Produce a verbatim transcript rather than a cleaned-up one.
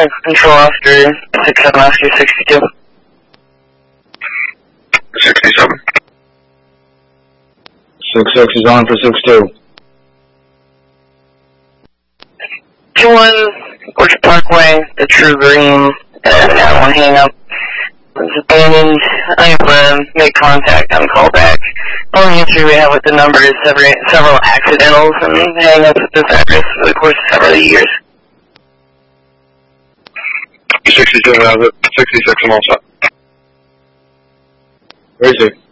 Uh, control after six seven Oscar sixty-two. sixty-seven. six six is on for six two. two one, Orchard Parkway, the True Green, and that one hang up. It's abandoned. I have to make contact on callback. Only issue we have with the number is several, several accidentals and hang ups with this address for the course of several years. sixty-seven has it. sixty-six, I'm all set. Where is he?